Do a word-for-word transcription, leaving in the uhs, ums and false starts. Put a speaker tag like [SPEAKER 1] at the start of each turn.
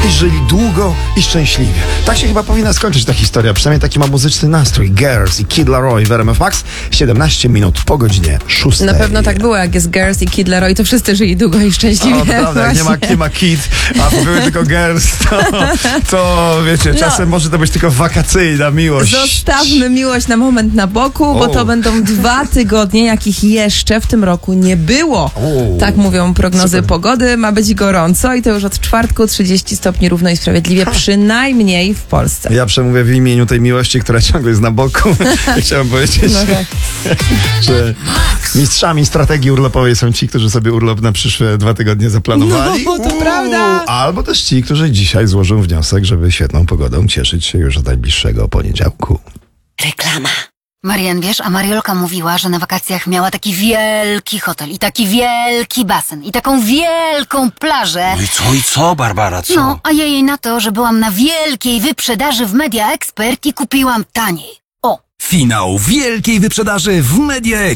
[SPEAKER 1] i żyli długo i szczęśliwie. Tak się chyba powinna skończyć ta historia. Przynajmniej taki ma muzyczny nastrój. Girls i Kid Laroi w R M F Max. siedemnaście minut po godzinie szóstej.
[SPEAKER 2] Na pewno tak było, jak jest Girls i Kid Laroi, to wszyscy żyli długo i szczęśliwie.
[SPEAKER 1] O, prawda, jak nie ma, nie ma Kid, a były tylko Girls, to, to wiecie,
[SPEAKER 2] No.
[SPEAKER 1] czasem może to być tylko wakacyjna miłość.
[SPEAKER 2] Zostawmy miłość na moment na boku, bo
[SPEAKER 1] O.
[SPEAKER 2] to będą dwa tygodnie, jakich jeszcze w tym roku nie było.
[SPEAKER 1] O.
[SPEAKER 2] Tak mówią prognozy
[SPEAKER 1] Super.
[SPEAKER 2] pogody. Ma być gorąco i to już od czwartku trzydzieści stopni równo i sprawiedliwie, przynajmniej w Polsce.
[SPEAKER 1] Ja przemówię w imieniu tej miłości, która ciągle jest na boku. Chciałem powiedzieć,
[SPEAKER 2] No tak.
[SPEAKER 1] że mistrzami strategii urlopowej są ci, którzy sobie urlop na przyszłe dwa tygodnie zaplanowali.
[SPEAKER 2] No, to
[SPEAKER 1] Uuu,
[SPEAKER 2] prawda.
[SPEAKER 1] Albo też ci, którzy dzisiaj złożą wniosek, żeby świetną pogodą cieszyć się już od najbliższego poniedziałku.
[SPEAKER 3] Reklama. Marian, wiesz, a Mariolka mówiła, że na wakacjach miała taki wielki hotel i taki wielki basen i taką wielką plażę.
[SPEAKER 4] No i co, i co, Barbara, co?
[SPEAKER 3] No, a ja jej na to, że byłam na wielkiej wyprzedaży w Media Expert i kupiłam taniej. O!
[SPEAKER 4] Finał wielkiej wyprzedaży w Media